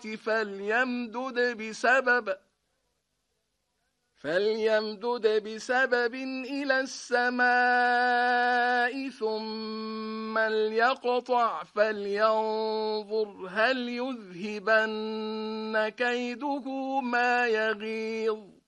فليمدد بسبب إلى السماء ثم ليقطع فلينظر هل يذهبن كيده ما يغيظ